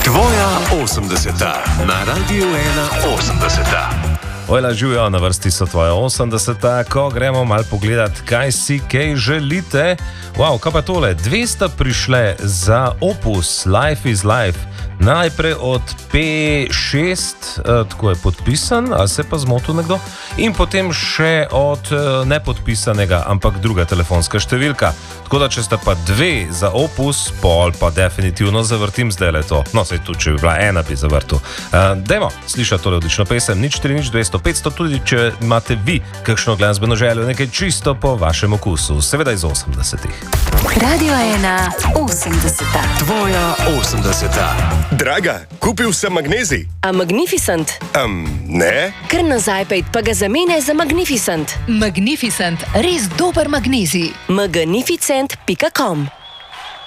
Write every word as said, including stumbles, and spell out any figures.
Tvoja osemdeseta na Radiu ena osemdeseta. Ojla, živijo, na vrsti so tvoje osemdeseta, ko gremo malo pogledat, kaj si, kaj želite. Wow, kaj pa tole? Dve sta prišle za opus Life is Life. Najprej od P šest, eh, tako je podpisan, ali se pa zmotil nekdo, in potem še od eh, nepodpisanega, ampak druga telefonska številka. Tako da, če sta pa dve za opus, pol pa definitivno zavrtim zdaj le to. No, sej tu, če bi bila ena, bi zavrtil. Uh, dajmo slišati tole odlično pesem, nič tri nič dvesto petsto, tudi če imate vi kakšno glasbeno željo, nekaj čisto po vašem okusu, seveda iz osemdesetih. Radio ena osemdeseta. Tvoja osemdeseta. Draga, kupil sem magnezij. A Magnificent? Um, ne? Kar nazaj pejt, pa ga zamene za Magnificent. Magnificent, res dober magnezij. magnificent pika com